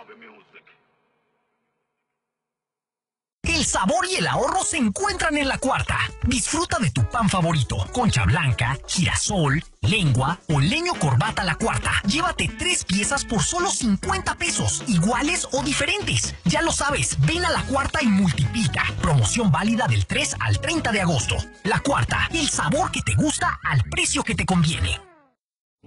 El sabor y el ahorro se encuentran en La Cuarta. Disfruta de tu pan favorito, concha blanca, girasol, lengua o leño corbata La Cuarta. Llévate 3 piezas por solo 50 pesos, iguales o diferentes. Ya lo sabes, ven a La Cuarta y multiplica. Promoción válida del 3 al 30 de agosto. La Cuarta, el sabor que te gusta al precio que te conviene.